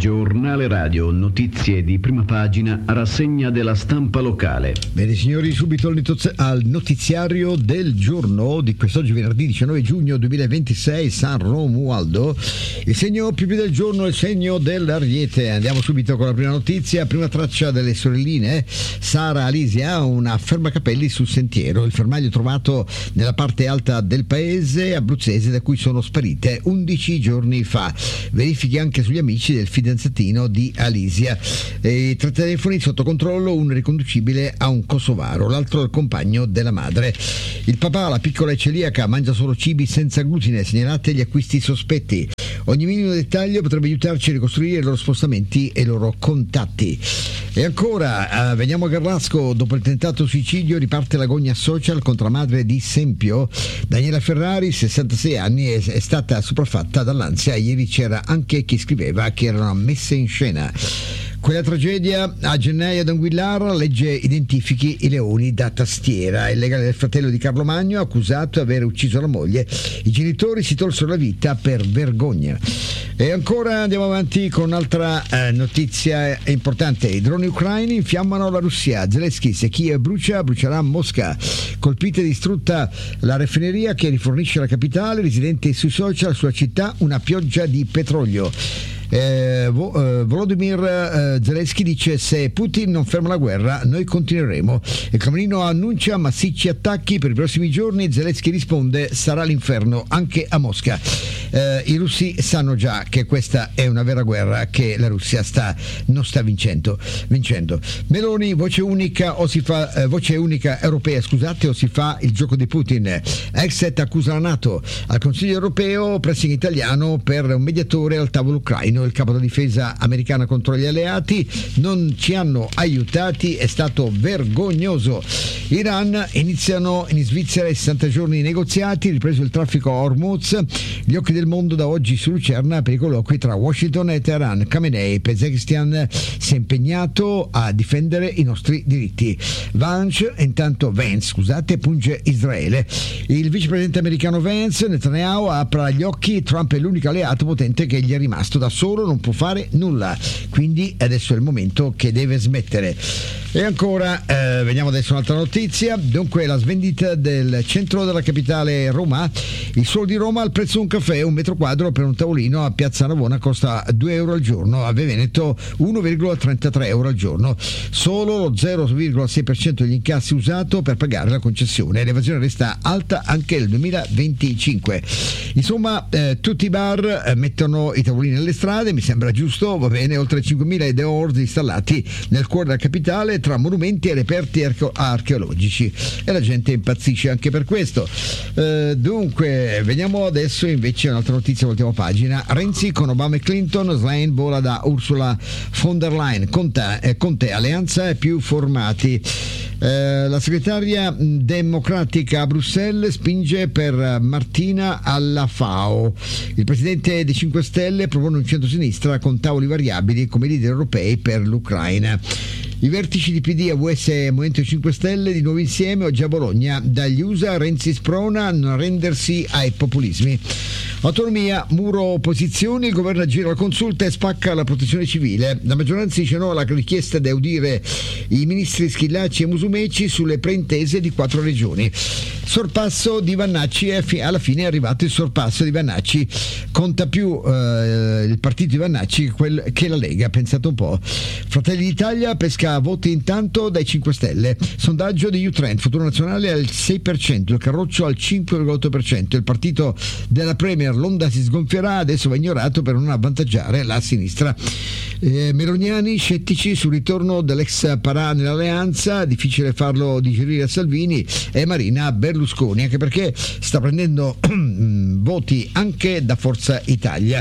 Giornale radio, notizie di prima pagina, rassegna della stampa locale. Bene signori, subito al notiziario del giorno di quest'oggi venerdì 19 giugno 2026, San Romualdo. Il segno più del giorno è il segno dell'Ariete. Andiamo subito con la prima notizia, prima traccia delle sorelline. Sara Alisia, un affermacapelli sul sentiero, il fermaglio trovato nella parte alta del paese abruzzese da cui sono sparite 11 giorni fa. Verifiche anche sugli amici del fidanzatino di Alisia. Tre telefoni sotto controllo, uno riconducibile a un kosovaro, l'altro il compagno della madre. Il papà, la piccola è celiaca, mangia solo cibi senza glutine, segnalate gli acquisti sospetti. Ogni minimo dettaglio potrebbe aiutarci a ricostruire i loro spostamenti e i loro contatti. E ancora, veniamo a Garlasco, dopo il tentato suicidio riparte l'agonia social contro la madre di Sempio. Daniela Ferrari, 66 anni, è stata sopraffatta dall'ansia. Ieri c'era anche chi scriveva che erano messe in scena. Quella tragedia a gennaio ad Anguillara, legge identifichi i leoni da tastiera. Il legale del fratello di Carlo Magno, accusato di aver ucciso la moglie. I genitori si tolsero la vita per vergogna. E ancora andiamo avanti con un'altra notizia importante. I droni ucraini infiammano la Russia. Zelensky, se Kiev brucerà Mosca. Colpita e distrutta la raffineria che rifornisce la capitale. Residenti sui social, sulla città una pioggia di petrolio. Volodymyr Zelensky dice: se Putin non ferma la guerra noi continueremo. Il Cremlino annuncia massicci attacchi per i prossimi giorni. Zelensky risponde: sarà l'inferno anche a Mosca. I russi sanno già che questa è una vera guerra che la Russia non sta vincendo. Meloni, voce unica europea, o si fa il gioco di Putin. Exet accusa la NATO. Al Consiglio europeo pressing italiano per un mediatore al tavolo ucraino. Il capo della difesa americana contro gli alleati: non ci hanno aiutati, è stato vergognoso. Iran, iniziano in Svizzera i 60 giorni di negoziati, ripreso il traffico a Hormuz. Gli occhi del mondo da oggi su Lucerna per i colloqui tra Washington e Teheran. Khamenei, Pezeshkian si è impegnato a difendere i nostri diritti. Vance punge Israele. Il vicepresidente americano Vance, Netanyahu apre gli occhi, Trump è l'unico alleato potente che gli è rimasto, da solo non può fare nulla, quindi adesso è il momento che deve smettere. E ancora veniamo adesso a un'altra notizia. Dunque, la svendita del centro della capitale Roma. Il suolo di Roma al prezzo di un caffè, un metro quadro per un tavolino a Piazza Navona costa 2 euro al giorno, a Veneto 1,33 euro al giorno. Solo lo 0,6% degli incassi usato per pagare la concessione. L'evasione resta alta anche nel 2025. Insomma, tutti i bar mettono i tavolini nelle strade, mi sembra giusto, va bene. Oltre 5.000 deor installati nel cuore della capitale, tra monumenti e reperti archeologici, e la gente impazzisce anche per questo. Dunque veniamo adesso invece a un'altra notizia, ultima pagina. Renzi con Obama e Clinton, Schlein vola da Ursula von der Leyen, Conte alleanza e più formati. La segretaria democratica a Bruxelles spinge per Martina alla FAO. Il presidente dei 5 Stelle propone un centro-sinistra con tavoli variabili come leader europei per l'Ucraina. I vertici di PD, AVS e Movimento 5 Stelle di nuovo insieme oggi a Bologna. Dagli USA Renzi sprona a non arrendersi ai populismi. Autonomia, muro opposizioni, il governo aggira la consulta e spacca la protezione civile. La maggioranza dice no alla richiesta di audire i ministri Schillaci e Musumeci sulle preintese di 4 regioni. Sorpasso di Vannacci, alla fine è arrivato il sorpasso di Vannacci. Conta più il partito di Vannacci che la Lega, pensate un po'. Fratelli d'Italia pesca voti intanto dai 5 Stelle. Sondaggio di Utrend, Futuro Nazionale al 6%, il Carroccio al 5,8%. Il partito della Premier l'onda si sgonfierà, adesso va ignorato per non avvantaggiare la sinistra. Meloniani scettici sul ritorno dell'ex Parà nell'alleanza, difficile farlo digerire a Salvini, e Marina Berlusconi, anche perché sta prendendo voti anche da Forza Italia.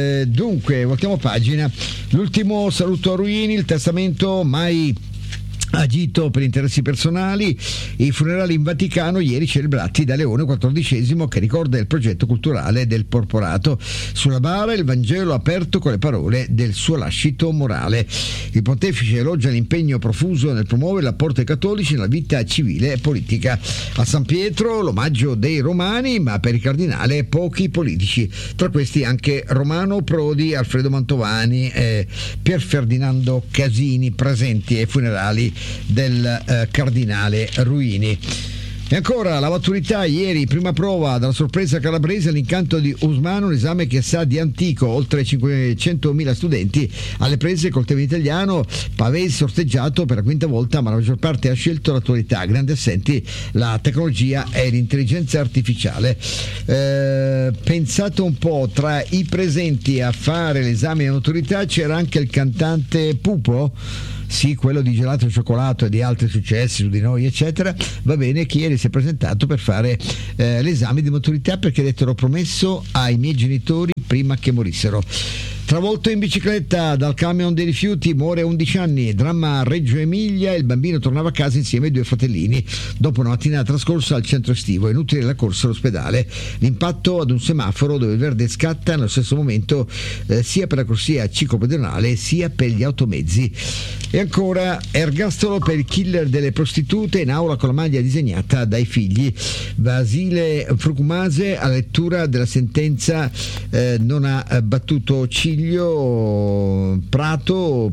Dunque voltiamo pagina. L'ultimo saluto a Ruini, il testamento mai agito per interessi personali. I funerali in Vaticano ieri celebrati da Leone XIV, che ricorda il progetto culturale del porporato. Sulla bara il Vangelo aperto con le parole del suo lascito morale. Il pontefice elogia l'impegno profuso nel promuovere l'apporto ai cattolici nella vita civile e politica. A San Pietro l'omaggio dei romani, ma per il cardinale pochi politici, tra questi anche Romano Prodi, Alfredo Mantovani e Pier Ferdinando Casini, presenti ai funerali del cardinale Ruini. E ancora la maturità ieri, prima prova dalla sorpresa calabrese all'incanto di Usmano, un esame che sa di antico, oltre 500.000 studenti alle prese col tema italiano. Pavese sorteggiato per la quinta volta, ma la maggior parte ha scelto l'attualità, grandi assenti la tecnologia e l'intelligenza artificiale. Pensate un po', tra i presenti a fare l'esame di maturità c'era anche il cantante Pupo, sì, quello di Gelato e Cioccolato e di altri successi su di noi eccetera. Va bene, che ieri si è presentato per fare l'esame di maturità, perché ha detto: l'ho promesso ai miei genitori prima che morissero. Travolto in bicicletta dal camion dei rifiuti, muore a 11 anni, dramma a Reggio Emilia. Il bambino tornava a casa insieme ai due fratellini dopo una mattinata trascorsa al centro estivo, inutile la corsa all'ospedale. L'impatto ad un semaforo dove il verde scatta nello stesso momento sia per la corsia ciclopedonale sia per gli automezzi. E ancora ergastolo per il killer delle prostitute, in aula con la maglia disegnata dai figli. Vasile Frugumase, alla lettura della sentenza, non ha battuto ciglio. Prato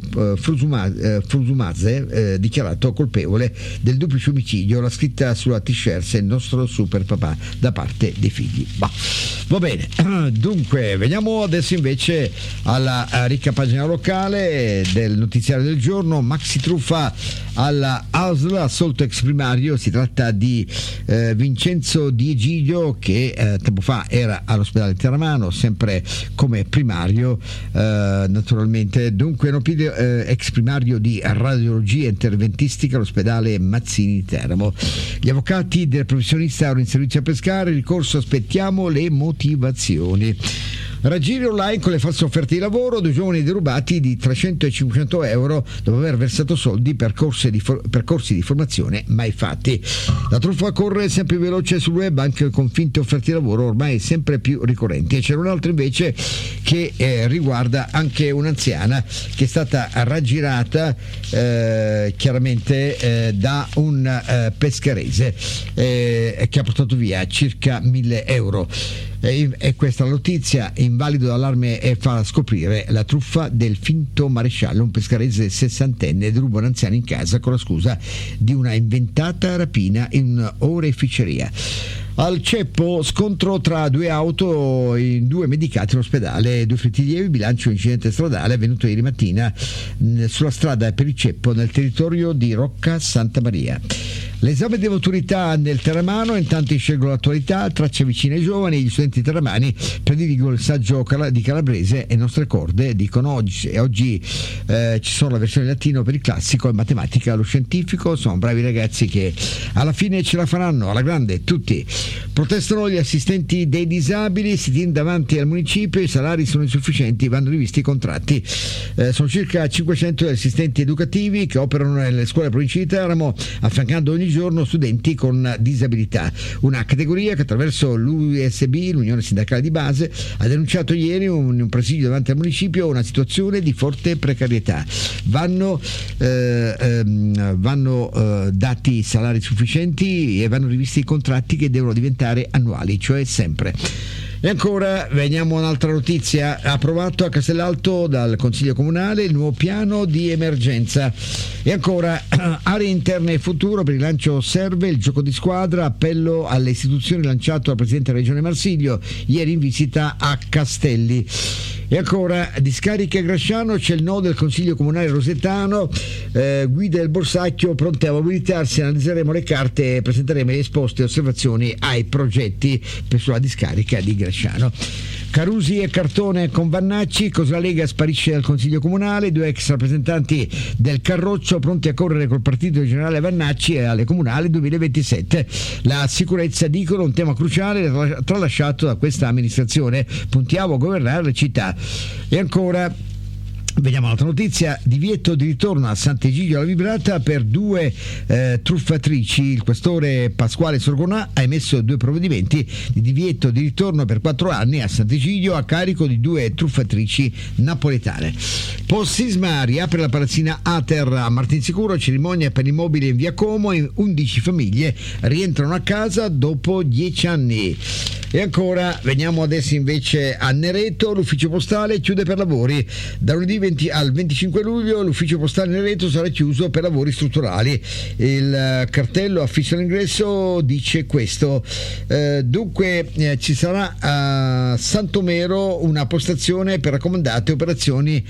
Frusumazze, dichiarato colpevole del duplice omicidio. La scritta sulla t-shirt: il nostro super papà, da parte dei figli. Va bene, dunque veniamo adesso invece alla ricca pagina locale del notiziario del giorno. Maxi truffa alla ASL, assolto ex primario. Si tratta di Vincenzo Di Egidio, che tempo fa era all'ospedale Terramano, sempre come primario, naturalmente. Dunque ex primario di radiologia interventistica all'ospedale Mazzini di Teramo. Gli avvocati del professionista erano in servizio a pescare. Ricorso, aspettiamo le motivazioni. Raggiri online con le false offerte di lavoro, 2 giovani derubati di 300 e 500 euro dopo aver versato soldi per corsi di formazione mai fatti. La truffa corre sempre più veloce sul web, anche con finte offerte di lavoro ormai sempre più ricorrenti. E c'era un'altra invece che riguarda anche un'anziana che è stata raggirata chiaramente da un pescarese che ha portato via circa 1.000 euro. E questa notizia, invalido d'allarme, e fa scoprire la truffa del finto maresciallo. Un pescarese 60enne deruba un anziano in casa con la scusa di una inventata rapina in oreficeria. Al Ceppo, scontro tra 2 auto in 2 medicati all'ospedale, 2 feriti lievi. Bilancio incidente stradale avvenuto ieri mattina sulla strada per il Ceppo nel territorio di Rocca Santa Maria. L'esame di maturità nel Terramano, intanto scelgo l'attualità, tracce vicine ai giovani. Gli studenti terramani prediligono il saggio di Calabrese e nostre corde, dicono oggi ci sono la versione latino per il classico e matematica lo scientifico. Sono bravi ragazzi che alla fine ce la faranno alla grande tutti. Protestano gli assistenti dei disabili, sit-in davanti al municipio, i salari sono insufficienti, vanno rivisti i contratti. Sono circa 500 gli assistenti educativi che operano nelle scuole provinciali di Teramo, affiancando ogni giorno studenti con disabilità, una categoria che attraverso l'USB, l'Unione Sindacale di Base, ha denunciato ieri in un presidio davanti al municipio una situazione di forte precarietà. Vanno dati salari sufficienti e vanno rivisti i contratti che devono diventare annuali, cioè sempre. E ancora veniamo a un'altra notizia. Approvato a Castellalto dal Consiglio Comunale il nuovo piano di emergenza. E ancora aree interne e futuro, per il lancio serve il gioco di squadra, appello alle istituzioni lanciato dal Presidente della Regione Marsiglio ieri in visita a Castelli. E ancora discariche Grasciano, c'è il no del Consiglio Comunale Rosetano, guida del Borsacchio pronte a mobilitarsi, analizzeremo le carte e presenteremo le esposte e osservazioni ai progetti sulla discarica di Grasciano. Carusi e Cartone con Vannacci, cosa la Lega sparisce dal Consiglio Comunale, 2 ex rappresentanti del Carroccio pronti a correre col partito generale Vannacci e alle comunali 2027. La sicurezza, dicono, un tema cruciale tralasciato da questa amministrazione, puntiamo a governare le città. E ancora Vediamo un'altra notizia: divieto di ritorno a Sant'Egidio alla Vibrata per 2 truffatrici. Il questore Pasquale Sorgonà ha emesso 2 provvedimenti di divieto di ritorno per 4 anni a Sant'Egidio a carico di 2 truffatrici napoletane. Post sisma riapre la palazzina Ater a Martinsicuro, cerimonia per immobile in via Como e 11 famiglie rientrano a casa dopo 10 anni. E ancora veniamo adesso invece a Nereto, l'ufficio postale chiude per lavori. Da lunedì 20 al 25 luglio l'ufficio postale Nereto sarà chiuso per lavori strutturali. Il cartello affisso all'ingresso dice questo. Dunque ci sarà a Santomero una postazione per raccomandate operazioni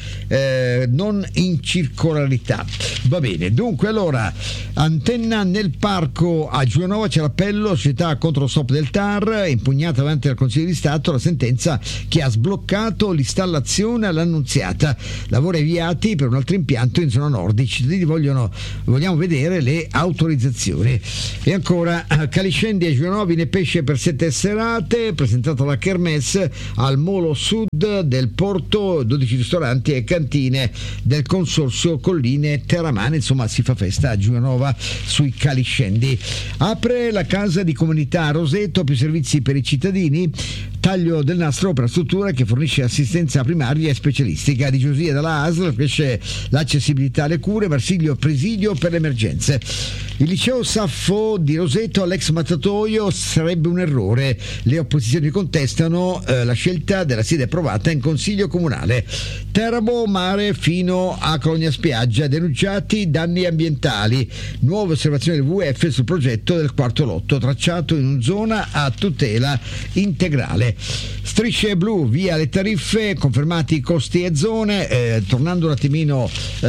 non in circolarità. Va bene, dunque allora antenna nel parco a Giulianova, c'è l'appello società contro lo stop del TAR, impugnata davanti al Consiglio di Stato la sentenza che ha sbloccato l'installazione all'Annunziata. Lavori avviati per un altro impianto in zona nord. I cittadini vogliamo vedere le autorizzazioni. E ancora Caliscendi a Giulianova viene pesce per 7 serate, presentata la Kermesse al Molo Sud del Porto, 12 ristoranti e cantine del Consorzio Colline Terramane. Insomma, si fa festa a Giulianova sui Caliscendi. Apre la casa di comunità a Roseto, più servizi per i cittadini, taglio del nastro per la struttura che fornisce assistenza primaria e specialistica. Di Giosia dalla ASL cresce l'accessibilità alle cure. Marsiglio presidio per le emergenze. Il liceo Saffo di Roseto all'ex mattatoio sarebbe un errore. Le opposizioni contestano la scelta della sede approvata in consiglio comunale. Teramo mare fino a Colonia Spiaggia, denunciati danni ambientali. Nuove osservazioni del WWF sul progetto del quarto lotto, tracciato in zona a tutela integrale. Strisce blu, via le tariffe, confermati i costi e zone. Tornando un attimino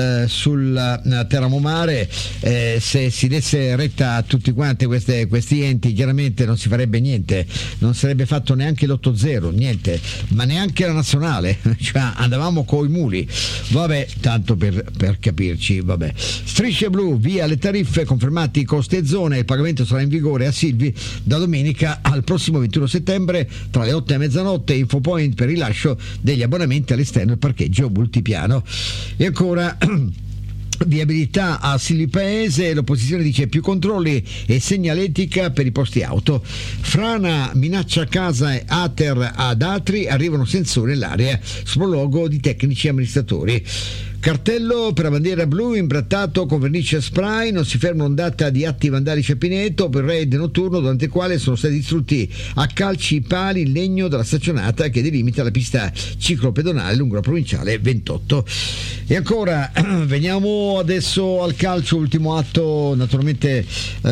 sul Teramo mare, se si desse retta a tutti quanti questi enti, chiaramente non si farebbe niente, non sarebbe fatto neanche l'8-0, niente, ma neanche la nazionale, cioè andavamo coi muli. Vabbè, tanto per capirci, vabbè. Strisce blu, via le tariffe, confermati i costi e zone. Il pagamento sarà in vigore a Silvi da domenica al prossimo 21 settembre tra le 8 e mezzanotte. Infopoint per rilascio degli abbonamenti all'esterno del parcheggio multipiano. E ancora viabilità a Silvi Paese, l'opposizione dice più controlli e segnaletica per i posti auto. Frana minaccia casa e Ater ad Atri, arrivano sensori nell'area, sprologo di tecnici e amministratori. Cartello per la bandiera blu imbrattato con vernice spray, non si ferma l'ondata di atti vandalici a Pineto per raid notturno durante il quale sono stati distrutti a calci i pali in legno della staccionata che delimita la pista ciclopedonale lungo la provinciale 28. E ancora veniamo adesso al calcio, ultimo atto naturalmente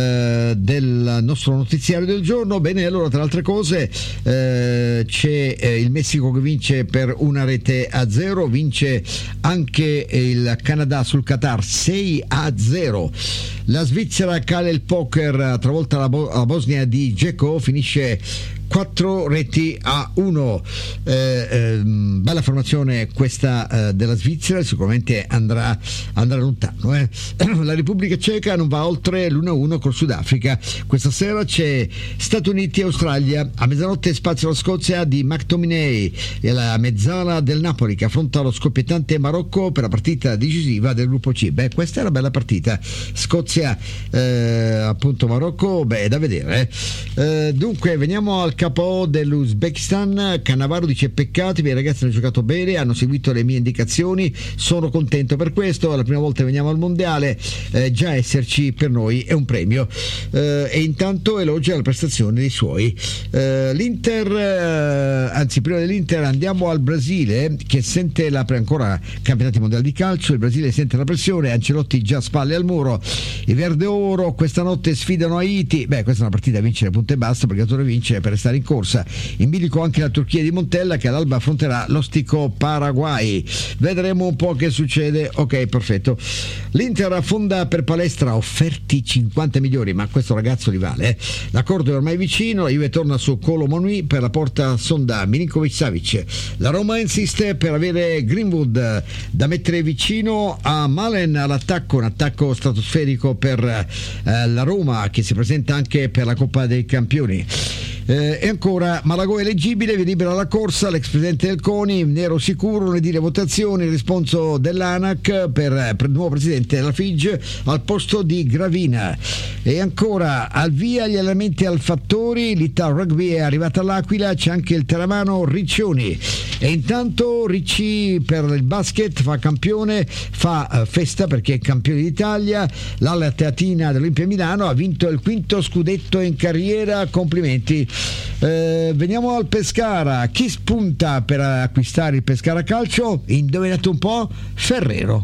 del nostro notiziario del giorno. Bene, allora tra le altre cose c'è il Messico che vince per 1-0, vince anche il Canada sul Qatar 6-0. La Svizzera cala il poker, travolta la Bosnia di Dzeko, finisce 4-1. Bella formazione questa della Svizzera, sicuramente andrà lontano. La Repubblica Ceca non va oltre l'1-1 col Sudafrica. Questa sera c'è Stati Uniti e Australia. A mezzanotte spazio alla Scozia di McTominay e la mezzala del Napoli che affronta lo scoppiettante Marocco per la partita decisiva del gruppo C. Questa è una bella partita, Scozia appunto Marocco, da vedere. Dunque veniamo al capo dell'Uzbekistan. Cannavaro dice peccato, i miei ragazzi hanno giocato bene, hanno seguito le mie indicazioni, sono contento per questo, è la prima volta che veniamo al mondiale, già esserci per noi è un premio. E intanto elogia la prestazione dei suoi. L'Inter, anzi prima dell'Inter andiamo al Brasile che sente ancora campionati mondiali di calcio, il Brasile sente la pressione, Ancelotti già spalle al muro. I Verde Oro questa notte sfidano Haiti, questa è una partita da vincere punto e basta, perché il vince per restare in corsa. In bilico anche la Turchia di Montella che all'alba affronterà l'ostico Paraguay. Vedremo un po' che succede. Ok, perfetto. L'Inter affonda per Palestra, offerti 50 milioni, ma questo ragazzo li vale. L'accordo è ormai vicino, la Juve torna su Kolo Muani per la porta sonda Milinkovic-Savic. La Roma insiste per avere Greenwood da mettere vicino a Malen all'attacco, un attacco stratosferico per la Roma che si presenta anche per la Coppa dei Campioni. E ancora, Malagò è eleggibile, vi libera la corsa, l'ex presidente del CONI, nero sicuro, lunedì le votazioni, il responso dell'ANAC per il nuovo presidente della FIG al posto di Gravina. E ancora, al via gli allenamenti al Fattori, l'Ital Rugby è arrivata all'Aquila, c'è anche il teramano Riccioni. E intanto Ricci per il basket fa campione, fa festa perché è campione d'Italia, l'Alla Teatina dell'Olimpia Milano ha vinto il 5° scudetto in carriera, complimenti. Veniamo al Pescara, chi spunta per acquistare il Pescara Calcio? Indovinate un po'? Ferrero.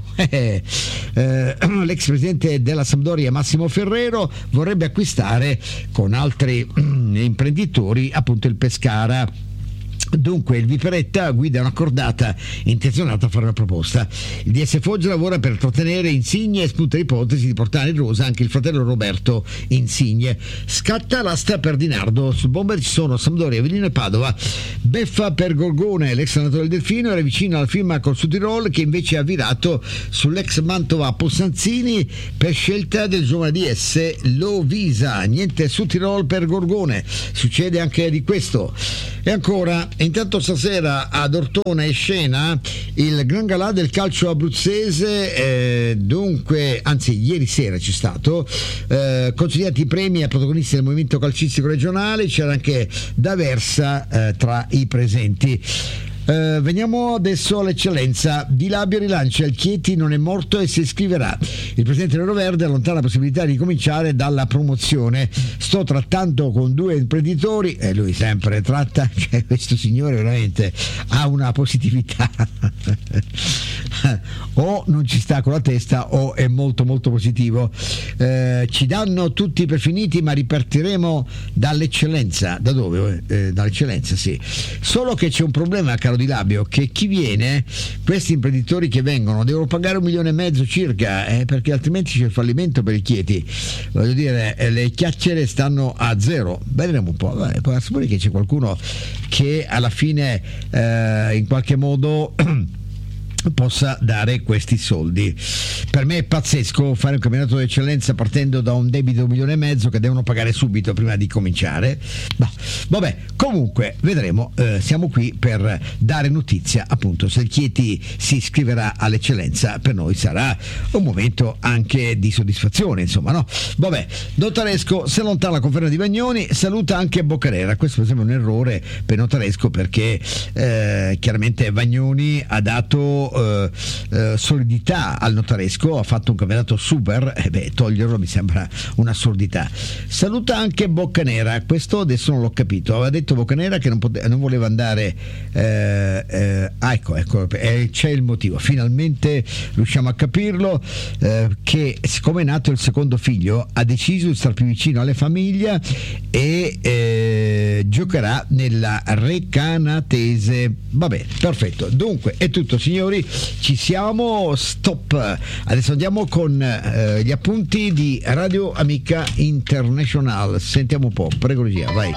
L'ex presidente della Sampdoria Massimo Ferrero vorrebbe acquistare con altri imprenditori appunto il Pescara. Dunque il Viperetta guida una cordata intenzionata a fare una proposta. Il DS Foggia lavora per trattenere Insigne e spunta l'ipotesi di portare in rosa anche il fratello Roberto Insigne. Scatta l'asta per Di Nardo, sul bomber ci sono Sampdoria, Avellino e Padova. Beffa per Gorgone, l'ex allenatore del Delfino era vicino alla firma col Südtirol, che invece ha virato sull'ex Mantova Possanzini per scelta del giovane DS Lovisa. Niente Südtirol per Gorgone, succede anche di questo. E ancora, intanto stasera ad Ortona è scena il Gran Galà del calcio abruzzese, dunque, anzi ieri sera c'è stato, consigliati i premi a protagonisti del movimento calcistico regionale, c'era anche D'Aversa tra i presenti. Veniamo adesso all'eccellenza. Di Labio rilancia il Chieti non è morto e si iscriverà. Il presidente Neuroverde allontana la possibilità di cominciare dalla promozione. Sto trattando con 2 imprenditori e lui sempre tratta, cioè questo signore veramente ha una positività o non ci sta con la testa o è molto molto positivo. Ci danno tutti per finiti, ma ripartiremo dall'eccellenza. Da dove? Dall'eccellenza, sì. Solo che c'è un problema, caro Di Labio, che chi viene, questi imprenditori che vengono devono pagare 1,5 milioni circa, perché altrimenti c'è il fallimento per i Chieti. Voglio dire, le chiacchiere stanno a zero. Vedremo un po', può essere che c'è qualcuno che alla fine in qualche modo possa dare questi soldi. Per me è pazzesco fare un campionato d'eccellenza partendo da un debito 1,5 milioni che devono pagare subito prima di cominciare. Ma vabbè, comunque vedremo, siamo qui per dare notizia, appunto, se il Chieti si iscriverà all'eccellenza per noi sarà un momento anche di soddisfazione, insomma, no? Vabbè, Notaresco si allontana la conferma di Vagnoni, saluta anche Boccanera. Questo per esempio è un errore per Notaresco perché chiaramente Vagnoni ha dato solidità al Notaresco, ha fatto un campionato super, toglierlo mi sembra un'assurdità. Saluta anche Boccanera, questo adesso non l'ho capito, aveva detto Boccanera che non voleva andare, ecco, c'è il motivo, finalmente riusciamo a capirlo, che siccome è nato il secondo figlio ha deciso di stare più vicino alle famiglie e giocherà nella Recanatese. Vabbè, perfetto, dunque è tutto signori, ci siamo, stop. Adesso andiamo con gli appunti di Radio Amica International. Sentiamo un po', prego regia, vai.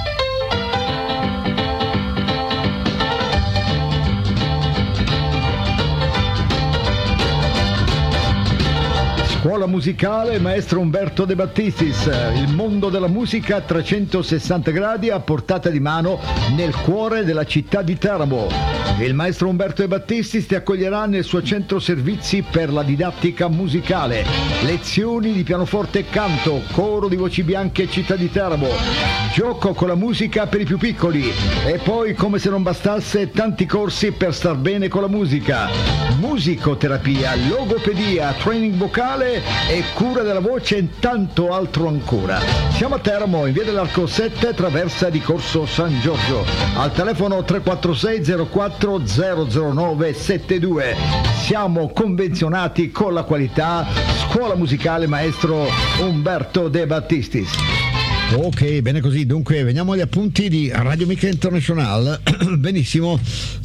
Scuola musicale Maestro Umberto De Battistis, il mondo della musica a 360 gradi a portata di mano nel cuore della città di Teramo. Il maestro Umberto De Battistis ti accoglierà nel suo centro servizi per la didattica musicale, lezioni di pianoforte e canto, coro di voci bianche città di Teramo, gioco con la musica per i più piccoli e poi, come se non bastasse, tanti corsi per star bene con la musica, musicoterapia, logopedia, training vocale e cura della voce e tanto altro ancora. Siamo a Teramo, in via dell'Arco 7, traversa di Corso San Giorgio, al telefono 346 04 009 72. Siamo convenzionati con la qualità. Scuola musicale Maestro Umberto De Battistis. Ok, bene così, dunque veniamo agli appunti di Radio Amica International. Benissimo,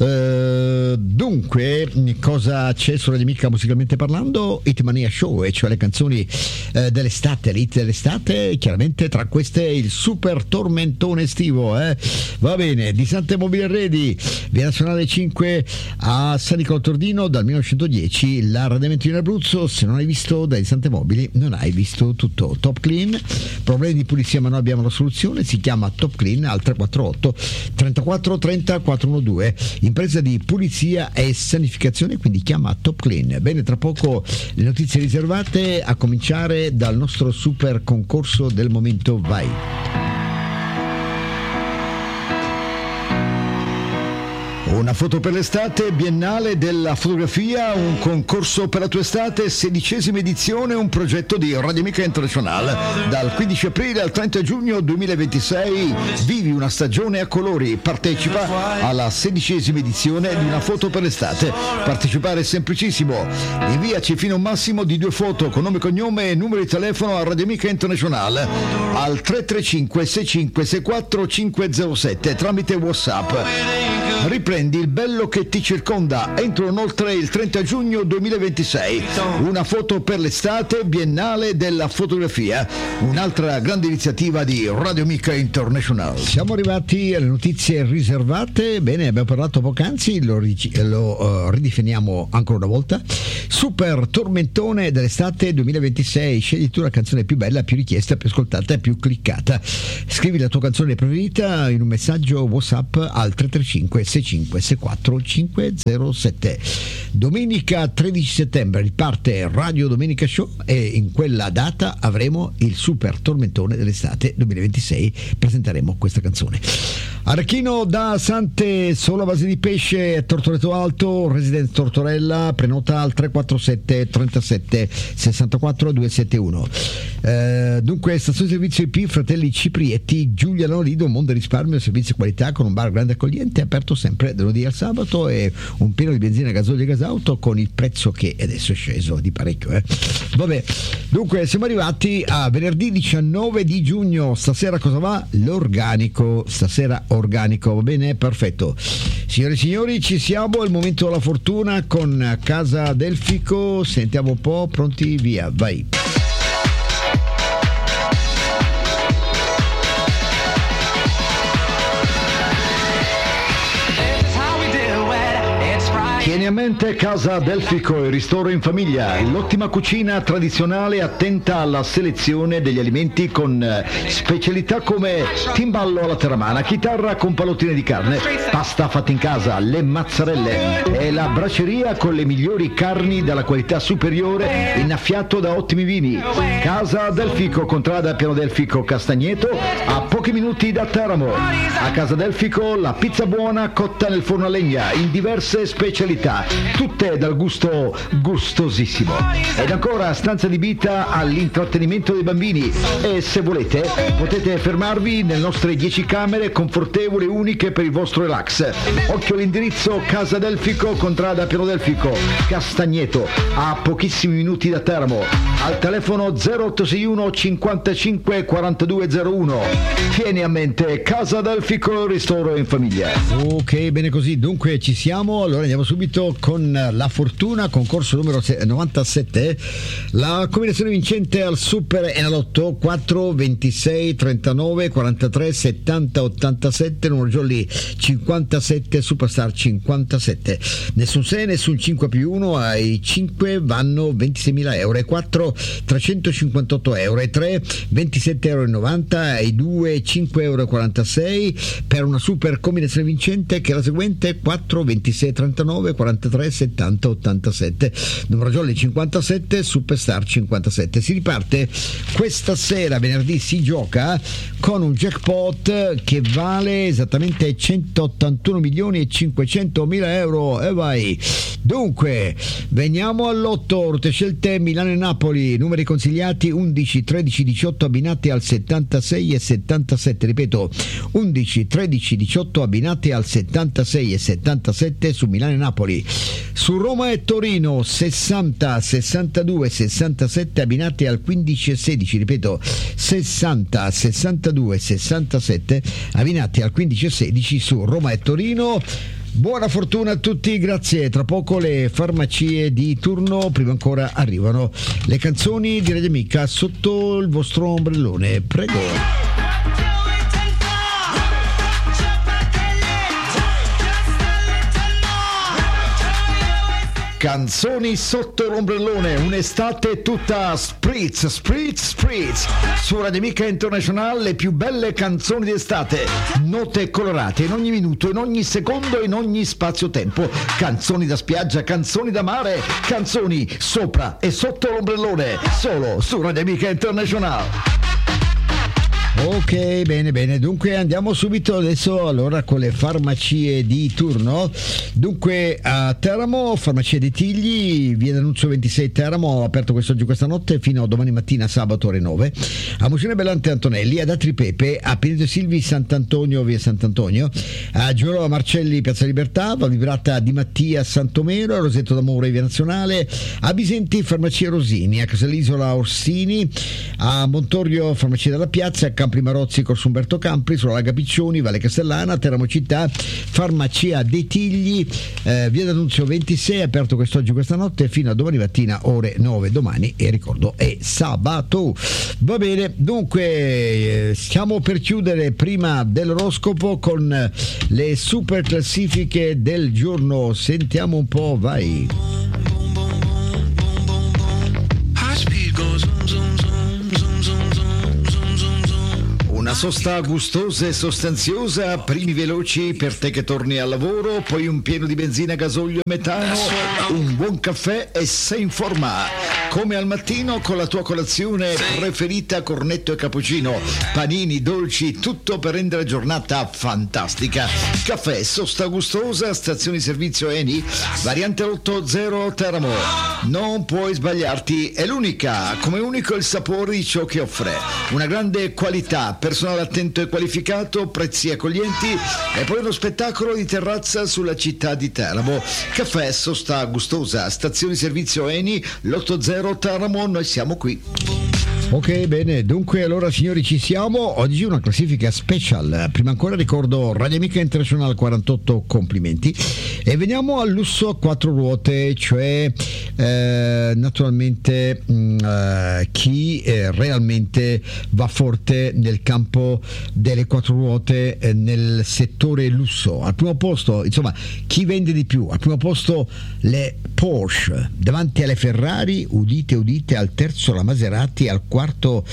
dunque cosa c'è su Radio Amica musicalmente parlando? Hitmania Show, e cioè le canzoni dell'estate, le hit dell'estate, chiaramente tra queste il super tormentone estivo, va bene, di Sante Mobile Arredi, via Nazionale 5 a San Nicolò Tordino dal 1910, l'arredamento in Abruzzo. Se non hai visto dai Sante Mobili non hai visto tutto. Top Clean, problemi di pulizia manuale noi abbiamo la soluzione, si chiama Top Clean al 348 34 30 412, impresa di pulizia e sanificazione, quindi chiama Top Clean. Bene, tra poco le notizie riservate, a cominciare dal nostro super concorso del momento. Vai. Una foto per l'estate, Biennale della fotografia, un concorso per la tua estate, 16ª edizione, un progetto di Radio Amica International. Dal 15 aprile al 30 giugno 2026 vivi una stagione a colori, partecipa alla 16ª edizione di Una foto per l'estate. Partecipare è semplicissimo, inviaci fino a un massimo di 2 foto con nome, cognome e numero di telefono a Radio Amica International al 335 65 64 507 tramite WhatsApp. Riprendi il bello che ti circonda entro inoltre il 30 giugno 2026. Una foto per l'estate, Biennale della fotografia, un'altra grande iniziativa di Radio Amica International. Siamo arrivati alle notizie riservate. Bene, abbiamo parlato poc'anzi, lo ridefiniamo ancora una volta. Super tormentone dell'estate 2026. Scegli tu la canzone più bella, più richiesta, più ascoltata e più cliccata. Scrivi la tua canzone preferita in un messaggio WhatsApp al 335 65 64 507. Domenica 13 settembre riparte Radio Domenica Show e in quella data avremo il super tormentone dell'estate 2026. Presenteremo questa canzone. Arachino da Sante, solo a base di pesce, Tortoreto Alto, Residenza Tortorella, prenota al 347 37 64 271. Dunque, stazione di servizio IP Fratelli Ciprietti, Giulia Lanolido, Mondo Risparmio, servizio qualità con un bar grande accogliente, aperto sempre da lunedì al sabato, e un pieno di benzina, gasolio e gasauto con il prezzo che adesso è sceso di parecchio. Vabbè, dunque siamo arrivati a venerdì 19 di giugno. Stasera cosa va? L'organico. Stasera organico, va bene? Perfetto. Signore e signori, ci siamo, è il momento della fortuna con Casa Delfico. Sentiamo un po', pronti? Via, vai. Tieni a mente Casa Delfico, il ristoro in famiglia, l'ottima cucina tradizionale attenta alla selezione degli alimenti con specialità come timballo alla terramana, chitarra con pallottine di carne, pasta fatta in casa, le mazzarelle e la braceria con le migliori carni dalla qualità superiore, innaffiato da ottimi vini. Casa Delfico, contrada Piano Delfico Castagneto, a pochi minuti da Teramo. A Casa Delfico la pizza buona cotta nel forno a legna in diverse specialità, tutte dal gusto gustosissimo. Ed ancora stanza adibita all'intrattenimento dei bambini, e se volete potete fermarvi nelle nostre 10 camere confortevoli e uniche per il vostro relax. Occhio all'indirizzo: Casa Delfico, contrada Piano Delfico Castagneto, a pochissimi minuti da Teramo, al telefono 0861 55 4201. Tieni a mente Casa Delfico, ristoro in famiglia. Ok, bene così, dunque ci siamo. Allora andiamo subito con la fortuna, concorso numero 97. La combinazione vincente al Super Enalotto 4 26 39 43 70 87, numero jolly 57, Superstar 57. Nessun 6, nessun 5 più 1, ai 5 vanno 26.000 euro, ai 4 358 euro, ai 3 27,90 euro, ai 2 5,46 euro, per una super combinazione vincente che è la seguente: 4 26 39 43 70 87, numero jolly 57, Superstar 57. Si riparte questa sera, venerdì, si gioca con un jackpot che vale esattamente 181 milioni e 500 mila euro. E vai. Dunque veniamo all'otto, rotte scelte Milano e Napoli, numeri consigliati 11 13 18 abbinati al 76 e 77, ripeto 11 13 18 abbinati al 76 e 77 su Milano e Napoli. Su Roma e Torino 60 62 67 abbinati al 15 e 16, ripeto 60 62 67 abbinati al 15 e 16 su Roma e Torino. Buona fortuna a tutti, grazie. Tra poco le farmacie di turno, prima ancora arrivano le canzoni di Radio Amica sotto il vostro ombrellone, prego. Canzoni sotto l'ombrellone, un'estate tutta spritz, spritz, spritz. Su Radio Amica International le più belle canzoni d'estate, note colorate in ogni minuto, in ogni secondo, in ogni spazio-tempo. Canzoni da spiaggia, canzoni da mare, canzoni sopra e sotto l'ombrellone, solo su Radio Amica International. Ok, bene, dunque andiamo subito adesso allora con le farmacie di turno. Dunque a Teramo, farmacia dei Tigli, via D'Annunzio 26 Teramo, aperto quest'oggi, questa notte fino a domani mattina sabato ore 9. A Monsignore Bellante Antonelli, ad Atri Pepe, a Pineto Silvi Sant'Antonio, via Sant'Antonio, a Giurò Marcelli Piazza Libertà, Vallivrata Di Mattia Santomero, a Rosetto d'Amore via Nazionale, a Bisenti farmacia Rosini, a Casalisola Orsini, a Montorio farmacia della Piazza, a Campri Marozzi, Corso Umberto Campri, sulla Laga Piccioni, Valle Castellana, Teramo Città, farmacia dei Tigli, via D'Annunzio 26, aperto quest'oggi, questa notte, fino a domani mattina ore 9, domani, e ricordo è sabato. Va bene, dunque stiamo per chiudere prima dell'oroscopo con le super classifiche del giorno. Sentiamo un po', vai. Una sosta gustosa e sostanziosa, primi veloci per te che torni al lavoro, poi un pieno di benzina, gasolio e metano, un buon caffè e sei in forma. Come al mattino con la tua colazione preferita, cornetto e cappuccino, panini, dolci, tutto per rendere la giornata fantastica. Caffè, sosta gustosa, stazione di servizio Eni, variante 80 Teramo. Non puoi sbagliarti, è l'unica, come unico il sapore di ciò che offre. Una grande qualità, personale attento e qualificato, prezzi accoglienti e poi uno spettacolo di terrazza sulla città di Teramo. Caffè, sosta gustosa, stazione di servizio Eni, l'80 Teramo, noi siamo qui. Ok, bene, dunque allora signori ci siamo, oggi una classifica special. Prima ancora ricordo Radio Amica International 48 complimenti e veniamo al lusso a quattro ruote, cioè naturalmente chi realmente va forte nel campo delle quattro ruote nel settore lusso. Al primo posto, insomma, chi vende di più? Al primo posto le Porsche, davanti alle Ferrari, udite, al terzo la Maserati, al quarto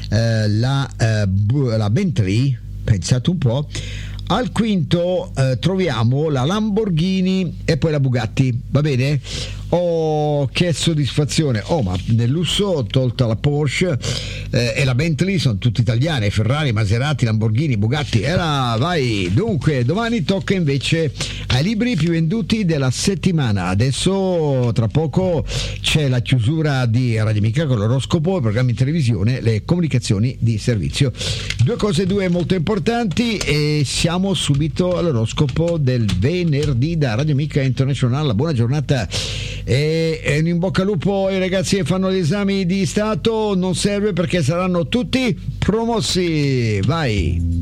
la Bentley, pensate un po', al quinto troviamo la Lamborghini e poi la Bugatti, va bene? Oh, che soddisfazione! Oh, ma nel lusso, tolta la Porsche e la Bentley, sono tutte italiane, Ferrari, Maserati, Lamborghini, Bugatti, vai! Dunque, domani tocca invece ai libri più venduti della settimana. Adesso, tra poco, c'è la chiusura di Radio Amica con l'oroscopo, i programmi in televisione, le comunicazioni di servizio. Due molto importanti e siamo subito all'oroscopo del venerdì da Radio Amica International. Buona giornata e in bocca al lupo ai ragazzi che fanno gli esami di Stato, non serve perché saranno tutti promossi. Vai!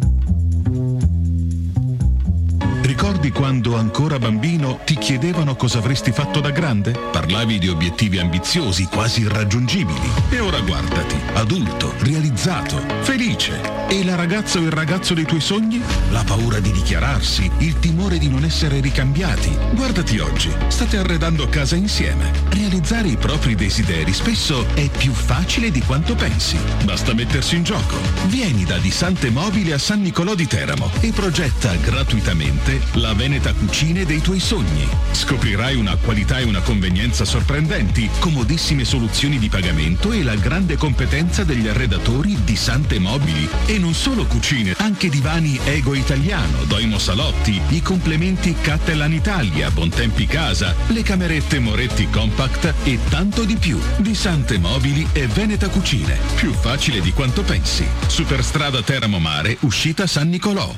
Ricordi quando ancora bambino ti chiedevano cosa avresti fatto da grande? Parlavi di obiettivi ambiziosi, quasi irraggiungibili. E ora guardati, adulto, realizzato, felice. E la ragazza o il ragazzo dei tuoi sogni? La paura di dichiararsi, il timore di non essere ricambiati. Guardati oggi, state arredando casa insieme. Realizzare i propri desideri spesso è più facile di quanto pensi. Basta mettersi in gioco. Vieni da Disante Mobili a San Nicolò di Teramo e progetta gratuitamente la Veneta Cucine dei tuoi sogni. Scoprirai una qualità e una convenienza sorprendenti, comodissime soluzioni di pagamento e la grande competenza degli arredatori di Sante Mobili. E non solo cucine, anche divani Ego Italiano, Doimo Salotti, i complementi Cattelan Italia, Bontempi Casa, le camerette Moretti Compact e tanto di più. Di Sante Mobili e Veneta Cucine. Più facile di quanto pensi. Superstrada Teramo Mare, uscita San Nicolò.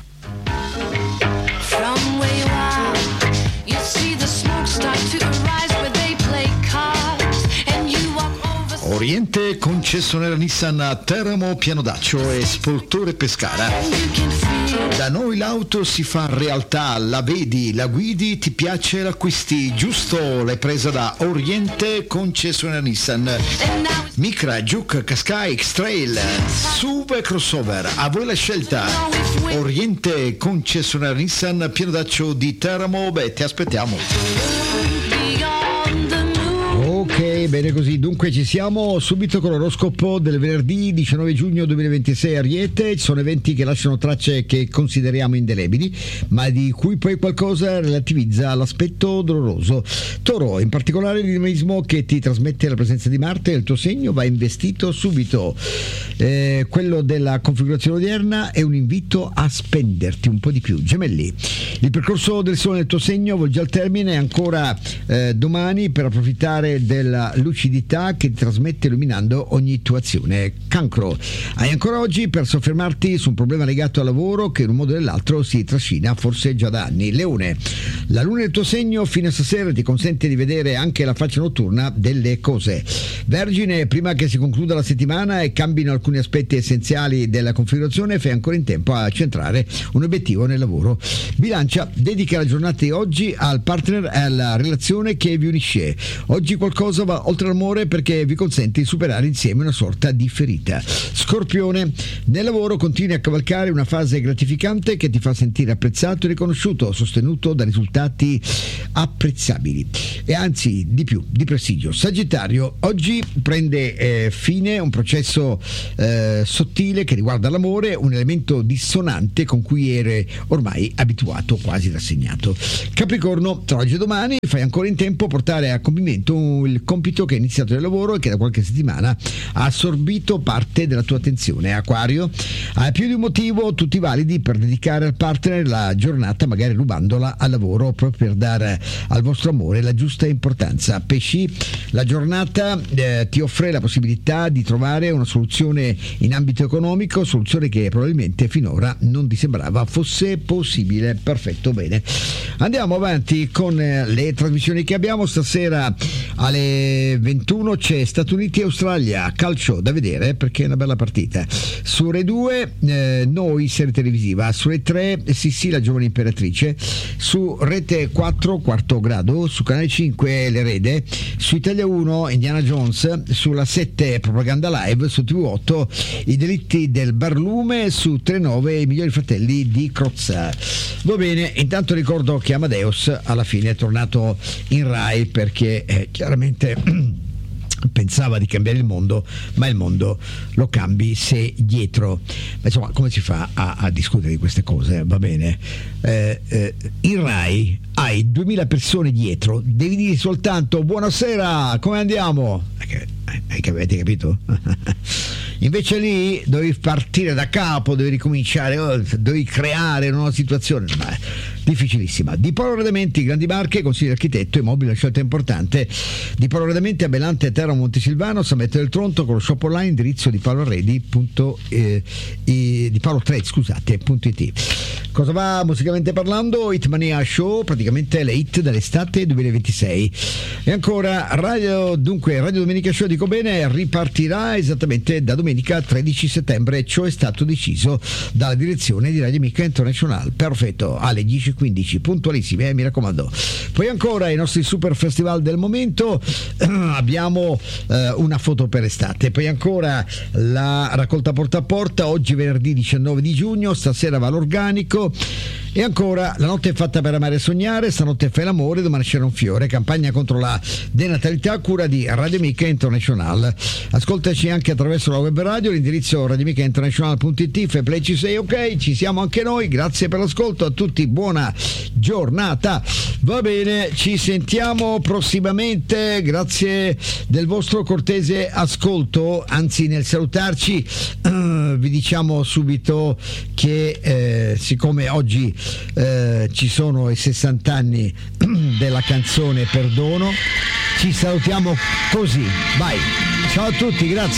Oriente, concessionaria Nissan a Teramo, Pianodaccio e Spoltore Pescara. Da noi l'auto si fa realtà, la vedi, la guidi, ti piace, l'acquisti, giusto? L'hai presa da Oriente, concessionaria Nissan. Micra, Juke, Qashqai, X-Trail, SUV e crossover, a voi la scelta. Oriente, concessionaria Nissan, Pianodaccio di Teramo, ti aspettiamo. bene così. Dunque ci siamo subito con l'oroscopo del venerdì 19 giugno 2026. Ariete, ci sono eventi che lasciano tracce che consideriamo indelebili, ma di cui poi qualcosa relativizza l'aspetto doloroso. Toro, in particolare il dinamismo che ti trasmette la presenza di Marte nel tuo segno va investito subito. Quello della configurazione odierna è un invito a spenderti un po' di più. Gemelli, il percorso del Sole nel tuo segno volge al termine ancora domani per approfittare della lucidità che ti trasmette illuminando ogni tua azione. Cancro, hai ancora oggi per soffermarti su un problema legato al lavoro che in un modo o nell'altro si trascina forse già da anni. Leone, la luna nel tuo segno fino a stasera ti consente di vedere anche la faccia notturna delle cose. Vergine, prima che si concluda la settimana e cambino alcuni aspetti essenziali della configurazione, fai ancora in tempo a centrare un obiettivo nel lavoro. Bilancia, dedica la giornata di oggi al partner e alla relazione che vi unisce. Oggi qualcosa va oltre l'amore perché vi consente di superare insieme una sorta di ferita. Scorpione, nel lavoro continui a cavalcare una fase gratificante che ti fa sentire apprezzato e riconosciuto, sostenuto da risultati apprezzabili e anzi di più, di prestigio. Sagittario, oggi prende fine un processo sottile che riguarda l'amore, un elemento dissonante con cui eri ormai abituato, quasi rassegnato. Capricorno, tra oggi e domani fai ancora in tempo a portare a compimento il compito che è iniziato nel lavoro e che da qualche settimana ha assorbito parte della tua attenzione. Acquario, hai più di un motivo, tutti validi, per dedicare al partner la giornata, magari rubandola al lavoro proprio per dare al vostro amore la giusta importanza. Pesci, la giornata ti offre la possibilità di trovare una soluzione in ambito economico, soluzione che probabilmente finora non ti sembrava fosse possibile. Perfetto, bene. Andiamo avanti con le trasmissioni che abbiamo. Stasera alle 21 c'è Stati Uniti e Australia, calcio da vedere perché è una bella partita. Su Rai 2 Noi, serie televisiva. Su Rai 3 Sissi, la giovane imperatrice. Su Rete 4 Quarto Grado. Su Canale 5 L'Erede. Su Italia 1 Indiana Jones. Sulla 7 Propaganda Live. Su TV8 I delitti del Barlume. Su Telenove I migliori fratelli di Crozza. Va bene, intanto ricordo che Amadeus alla fine è tornato in Rai perché chiaramente pensava di cambiare il mondo, ma il mondo lo cambi se dietro. Ma insomma, come si fa a discutere di queste cose? Va bene, in Rai hai 2000 persone dietro, devi dire soltanto buonasera, come andiamo? Avete capito? Invece lì dovevi partire da capo, dovevi ricominciare, dovevi creare una nuova situazione. Difficilissima. Di Paolo Radamenti, Grandi Marche, consiglio architetto, immobile, una scelta importante. Di Paolo Radamenti a Belante, Terra, Montesilvano, San Metto del Tronto, con lo shop online, indirizzo di paolo3.it. Cosa va musicalmente parlando? Hitmania Show, praticamente le hit dell'estate 2026. E ancora Radio Domenica Show, dico bene, ripartirà esattamente da domenica 13 settembre, ciò è stato deciso dalla direzione di Radio Amica International. Perfetto, alle 10:15 puntualissime, mi raccomando. Poi ancora i nostri super festival del momento, abbiamo una foto per estate, poi ancora la raccolta porta a porta, oggi venerdì 19 di giugno, stasera va l'organico. E ancora la notte è fatta per amare e sognare, stanotte fai l'amore, domani c'era un fiore, campagna contro la denatalità a cura di Radio Amica International. Ascoltaci anche attraverso la web radio, l'indirizzo radioamicainternational.it, fai play, ci sei, ok, ci siamo anche noi, grazie per l'ascolto a tutti, buona giornata. Va bene, ci sentiamo prossimamente, grazie del vostro cortese ascolto, anzi nel salutarci vi diciamo subito che siccome oggi ci sono i 60 anni della canzone Perdono, ci salutiamo così. Vai, ciao a tutti, grazie.